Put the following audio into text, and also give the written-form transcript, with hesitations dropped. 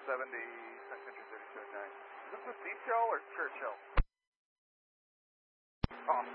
70, Country 3209. Is this with Deep Hill or Church Hill? Oh,